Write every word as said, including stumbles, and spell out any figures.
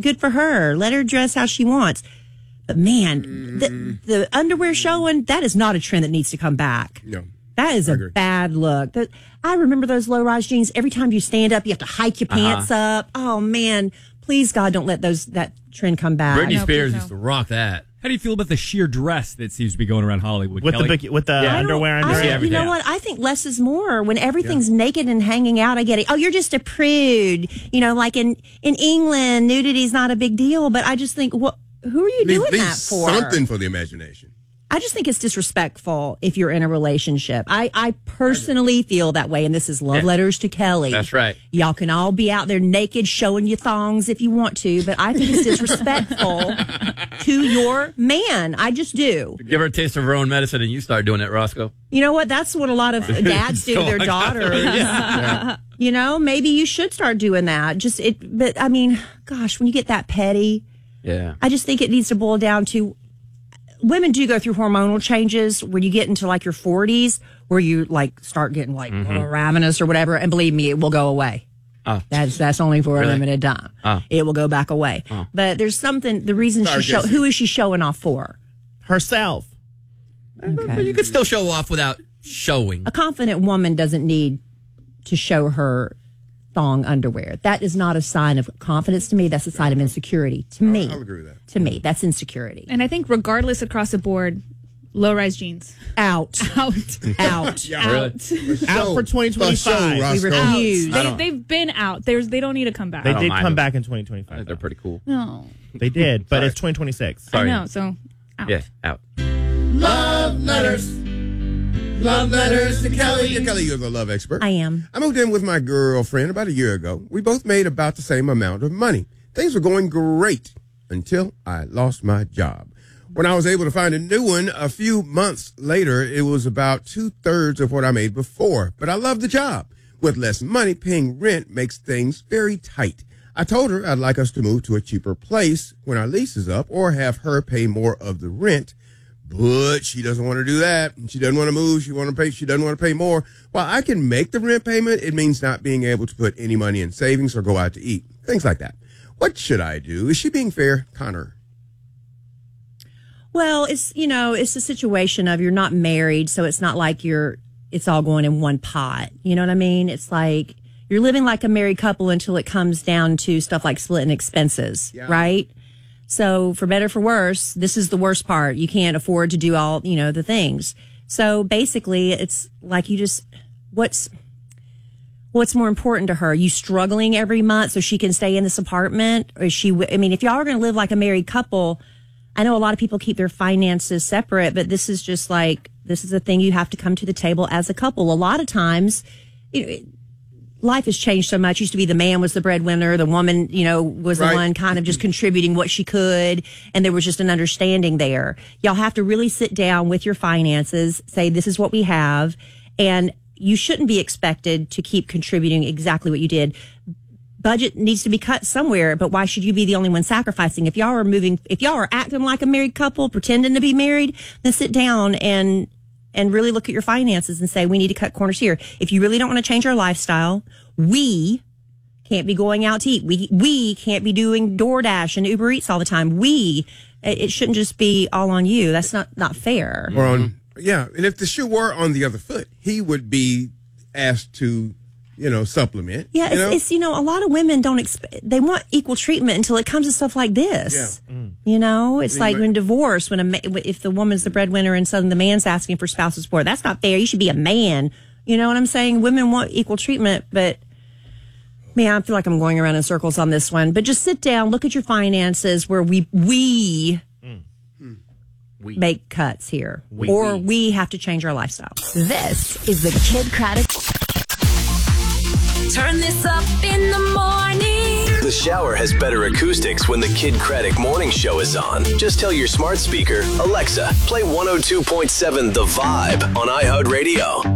good for her. Let her dress how she wants. But man, mm. the, the underwear showing, that is not a trend that needs to come back. No. That is a bad look. That, I remember those low-rise jeans. Every time you stand up, you have to hike your pants uh-huh. up. Oh, man. Please, God, don't let those that trend come back. Britney Spears used to rock that. How do you feel about the sheer dress that seems to be going around Hollywood? With Kelly? the with the yeah. underwear and I, you know what? I think less is more. When everything's yeah. naked and hanging out, I get it. Oh, you're just a prude. You know, like in, in England, nudity's not a big deal. But I just think, what? Who are you leave, doing leave that for? Something for the imagination. I just think it's disrespectful if you're in a relationship. I, I personally feel that way, and this is love letters to Kelly. That's right. Y'all can all be out there naked, showing your thongs if you want to, but I think it's disrespectful to your man. I just do. Give her a taste of her own medicine, and you start doing it, Roscoe. You know what? That's what a lot of dads do to their daughters. yeah. You know, maybe you should start doing that. Just it, but I mean, gosh, when you get that petty, yeah, I just think it needs to boil down to. Women do go through hormonal changes when you get into like your forties, where you like start getting like mm-hmm. ravenous or whatever. And believe me, it will go away. Oh. That's that's only for really? a limited time. Oh. It will go back away. Oh. But there's something. The reason Sorry, she show, who is she showing off for? Herself. Okay. But you could still show off without showing. A confident woman doesn't need to show her thong underwear. That is not a sign of confidence to me. That's a sign of insecurity to me. I'll agree with that. To me, that's insecurity. And I think regardless across the board, low-rise jeans. Out. Out. Out. Yeah, out. Really? Out for twenty twenty-five. We refuse. They, they've been out. There's, they don't need to come back. They did come them. back in twenty twenty-five. They're pretty cool. No. They did, but it's twenty twenty-six. Sorry. I know, so out. Yeah, out. Love letters. Love letters to Kelly. Yeah, Kelly, you're the love expert. I am. I moved in with my girlfriend about a year ago. We both made about the same amount of money. Things were going great until I lost my job. When I was able to find a new one a few months later, it was about two-thirds of what I made before. But I loved the job. With less money, paying rent makes things very tight. I told her I'd like us to move to a cheaper place when our lease is up or have her pay more of the rent. But she doesn't want to do that. She doesn't want to move. She want to pay. She doesn't want to pay more. While I can make the rent payment, it means not being able to put any money in savings or go out to eat. Things like that. What should I do? Is she being fair? Connor. Well, it's, you know, it's a situation of you're not married, so it's not like you're, it's all going in one pot. You know what I mean? It's like you're living like a married couple until it comes down to stuff like splitting expenses, yeah. right? So for better, for worse, this is the worst part. You can't afford to do all, you know, the things. So basically it's like you just, what's, what's more important to her? You struggling every month so she can stay in this apartment? Or is she, I mean, if y'all are going to live like a married couple, I know a lot of people keep their finances separate, but this is just like, this is a thing you have to come to the table as a couple. A lot of times, you know, life has changed so much. It used to be the man was the breadwinner. The woman, you know, was the right. one kind of just contributing what she could. And there was just an understanding there. Y'all have to really sit down with your finances, say, this is what we have. And you shouldn't be expected to keep contributing exactly what you did. Budget needs to be cut somewhere, but why should you be the only one sacrificing? If y'all are moving, if y'all are acting like a married couple, pretending to be married, then sit down and and really look at your finances and say, we need to cut corners here. If you really don't want to change our lifestyle, we can't be going out to eat. We we can't be doing DoorDash and Uber Eats all the time. We, it shouldn't just be all on you. That's not, not fair. Or on, yeah, and if the shoe were on the other foot, he would be asked to, you know, supplement. Yeah, it's, you know? it's, you know, a lot of women don't expect, they want equal treatment until it comes to stuff like this. Yeah. Mm. You know, it's like when divorce, when a, if the woman's the breadwinner and suddenly the man's asking for spousal support, that's not fair. You should be a man. You know what I'm saying? Women want equal treatment, but man, I feel like I'm going around in circles on this one. But just sit down, look at your finances where we, we, mm. we. make cuts here. We, or we. we have to change our lifestyle. This is the Kid Craddock. Turn this up in the morning. The shower has better acoustics when the Kid Craddock Morning Show is on. Just tell your smart speaker, Alexa, play one oh two point seven The Vibe on iHeartRadio.